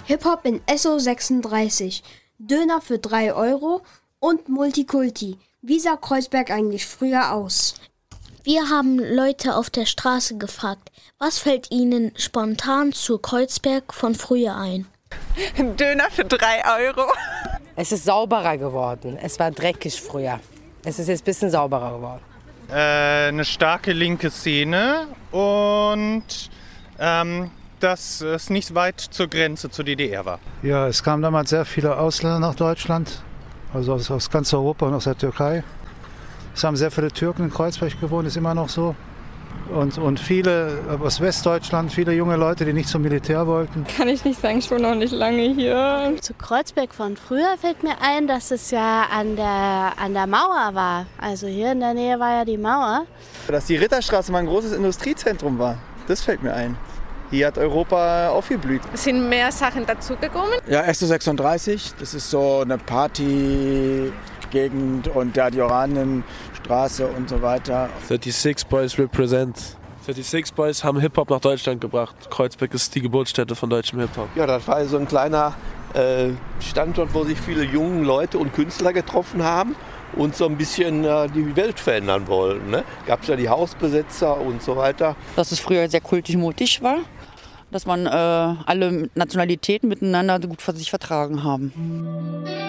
Hip-Hop in SO36, Döner für 3 Euro und Multikulti. Wie sah Kreuzberg eigentlich früher aus? Wir haben Leute auf der Straße gefragt, was fällt ihnen spontan zu Kreuzberg von früher ein? Ein Döner für 3 Euro. Es ist sauberer geworden. Es war dreckig früher. Es ist jetzt ein bisschen sauberer geworden. Eine starke linke Szene und dass es nicht weit zur Grenze zur DDR war. Ja, es kamen damals sehr viele Ausländer nach Deutschland, also aus ganz Europa und aus der Türkei. Es haben sehr viele Türken in Kreuzberg gewohnt, ist immer noch so. Und viele aus Westdeutschland, viele junge Leute, die nicht zum Militär wollten. Kann ich nicht sagen, ich wohne noch nicht lange hier. Zu Kreuzberg von früher fällt mir ein, dass es ja an der Mauer war. Also hier in der Nähe war ja die Mauer. Dass die Ritterstraße mal ein großes Industriezentrum war, das fällt mir ein. Hier hat Europa aufgeblüht. Es sind mehr Sachen dazugekommen. Ja, SO36, das ist so eine Partygegend und die Oranienstraße und so weiter. 36 Boys represent. 36 Boys haben Hip-Hop nach Deutschland gebracht. Kreuzberg ist die Geburtsstätte von deutschem Hip-Hop. Ja, das war so ein kleiner Standort, wo sich viele junge Leute und Künstler getroffen haben und so ein bisschen die Welt verändern wollten. Ne? Gab es ja die Hausbesetzer und so weiter. Dass es früher sehr kultig mutig war, dass man alle Nationalitäten miteinander gut sich vertragen haben.